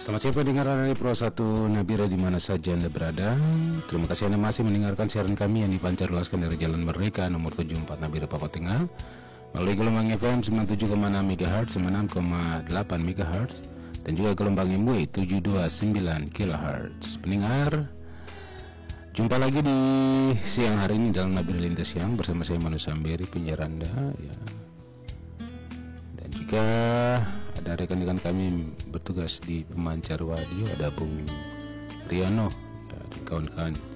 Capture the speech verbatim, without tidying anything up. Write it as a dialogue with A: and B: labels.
A: Selamat siang pendengar dari Pro satu Nabira di mana saja Anda berada. Terima kasih Anda masih mendengarkan siaran kami yang dipancar luaskan dari Jalan Merdeka nomor tujuh puluh empat Nabira Papua Tengah melalui gelombang F M sembilan puluh tujuh koma enam MHz, sembilan puluh enam koma delapan MHz dan juga gelombang M W tujuh puluh dua koma sembilan kilohertz. Pendengar, jumpa lagi di siang hari ini dalam Nabira Lintas Siang bersama saya Manu Samberi, penyiar Anda ya. Dan juga ada rekan-rekan kami bertugas di pemancar radio, ada Bung Riano ya, dan kawan-kawan.